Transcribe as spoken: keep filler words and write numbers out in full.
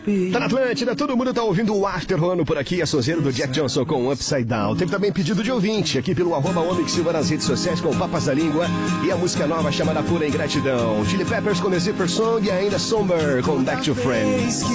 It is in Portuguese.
Tá na Atlântida, todo mundo tá ouvindo o After rolando por aqui, a sonzeira do Jack Johnson com Upside Down. Teve também pedido de ouvinte aqui pelo arroba Omix Silva nas redes sociais com Papas da Língua e a música nova chamada Pura Ingratidão. Chili Peppers com The Zipper Song e ainda Somber com Back to Friends.